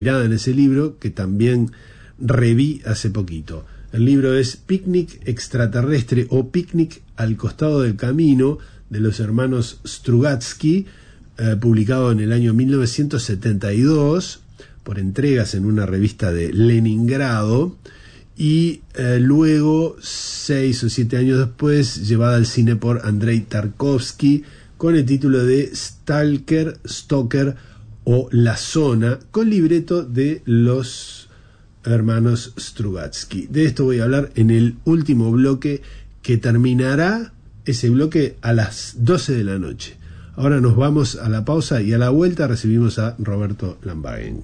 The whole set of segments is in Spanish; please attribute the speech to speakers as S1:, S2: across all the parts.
S1: en ese libro que también reví hace poquito. El libro es Picnic Extraterrestre o Picnic al Costado del Camino, de los hermanos Strugatsky, publicado en el año 1972 por entregas en una revista de Leningrado, y luego 6 o 7 años después llevada al cine por Andrei Tarkovsky con el título de Stalker o La Zona, con libreto de los hermanos Strugatsky. De esto voy a hablar en el último bloque, que terminará ese bloque a las 12 de la noche. Ahora nos vamos a la pausa y a la vuelta recibimos a Roberto Lambagen.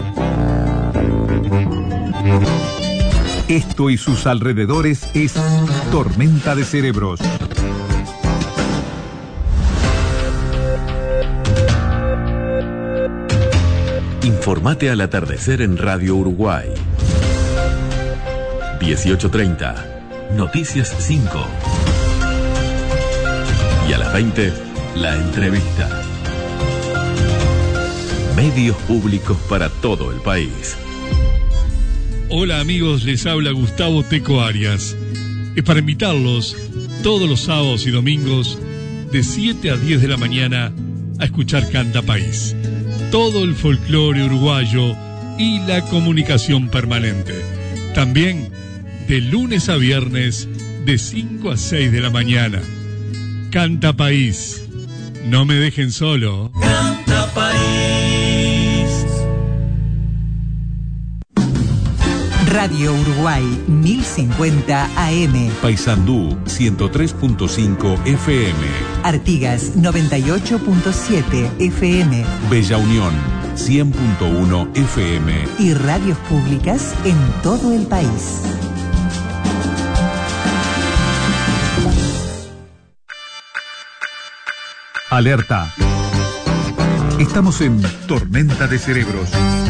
S2: Esto y sus alrededores es Tormenta de Cerebros.
S3: Informate al atardecer en Radio Uruguay. 18:30, Noticias 5. Y a las 20, la entrevista. Medios públicos para todo el país.
S4: Hola amigos, les habla Gustavo Teco Arias. Es para invitarlos todos los sábados y domingos de 7 a 10 de la mañana a escuchar Canta País. Todo el folclore uruguayo y la comunicación permanente. También de lunes a viernes de 5 a 6 de la mañana. Canta País. No me dejen solo.
S5: Canta País.
S6: Radio Uruguay 1050 AM.
S2: Paysandú 103.5 FM.
S6: Artigas 98.7 FM.
S2: Bella Unión 100.1 FM.
S6: Y radios públicas en todo el país.
S2: Alerta. Estamos en Tormenta de Cerebros.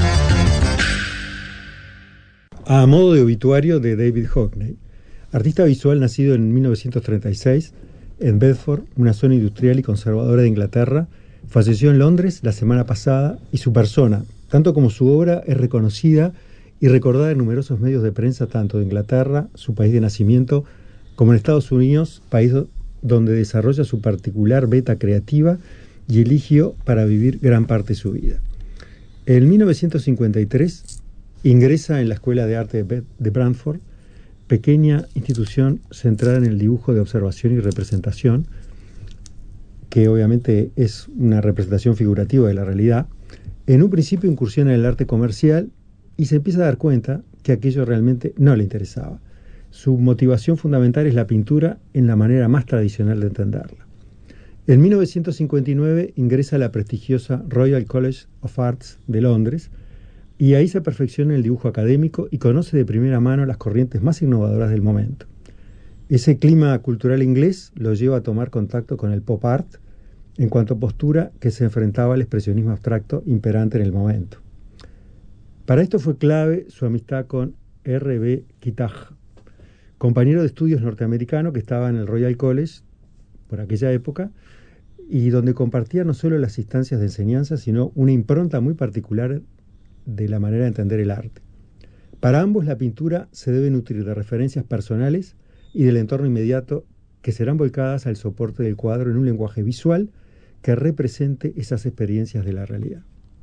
S7: A modo de obituario de David Hockney, artista visual nacido en 1936 en Bedford, una zona industrial y conservadora de Inglaterra, falleció en Londres la semana pasada, y su persona, tanto como su obra, es reconocida y recordada en numerosos medios de prensa, tanto de Inglaterra, su país de nacimiento, como en Estados Unidos, país donde desarrolla su particular beta creativa y eligió para vivir gran parte de su vida. En 1953 ingresa en la Escuela de Arte de Bradford, pequeña institución centrada en el dibujo de observación y representación, que obviamente es una representación figurativa de la realidad. En un principio incursiona en el arte comercial y se empieza a dar cuenta que aquello realmente no le interesaba. Su motivación fundamental es la pintura en la manera más tradicional de entenderla. En 1959 ingresa a la prestigiosa Royal College of Arts de Londres, y ahí se perfecciona en el dibujo académico y conoce de primera mano las corrientes más innovadoras del momento. Ese clima cultural inglés lo lleva a tomar contacto con el pop art en cuanto a postura que se enfrentaba al expresionismo abstracto imperante en el momento. Para esto fue clave su amistad con R.B. Kitaj, compañero de estudios norteamericano que estaba en el Royal College por aquella época, y donde compartía no solo las instancias de enseñanza, sino una impronta muy particular de la manera de entender el arte. Para ambos, la pintura se debe nutrir de referencias personales y del entorno inmediato, que serán volcadas al soporte del cuadro en un lenguaje visual que represente esas experiencias de la realidad.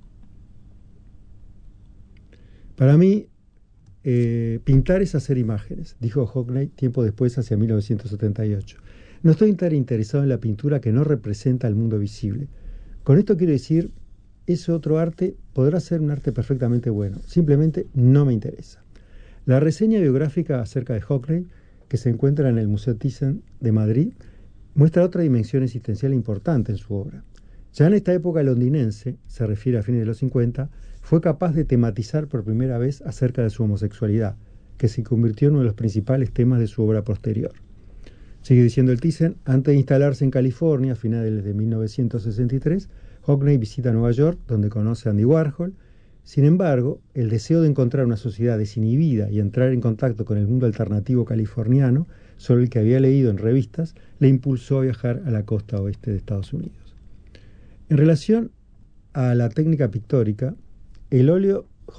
S7: Para mí, pintar es hacer imágenes, dijo Hockney tiempo después, hacia 1978. No estoy tan interesado en la pintura que no representa el mundo visible. Con esto quiero decir, ese otro arte podrá ser un arte perfectamente bueno, simplemente no me interesa. La reseña biográfica acerca de Hockney, que se encuentra en el Museo Thyssen de Madrid, muestra otra dimensión existencial importante en su obra. Ya en esta época londinense, se refiere a fines de los 50, fue capaz de tematizar por primera vez acerca de su homosexualidad, que se convirtió en uno de los principales temas de su obra posterior. Sigue diciendo el Thyssen, antes de instalarse en California a finales de 1963, Hockney visita Nueva York, donde conoce a Andy Warhol. Sin embargo, el deseo de encontrar una sociedad desinhibida y entrar en contacto con el mundo alternativo californiano, sobre el que había leído en revistas, le impulsó a viajar a la costa oeste de Estados Unidos. En relación a la técnica pictórica, el óleo